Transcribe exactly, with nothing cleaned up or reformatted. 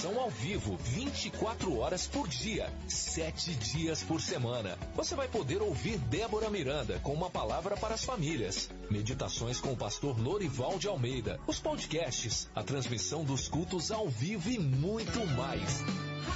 transmissão ao vivo, vinte e quatro horas por dia, sete dias por semana. Você vai poder ouvir Débora Miranda com uma palavra para as famílias, meditações com o pastor Lorival de Almeida, os podcasts, a transmissão dos cultos ao vivo e muito mais.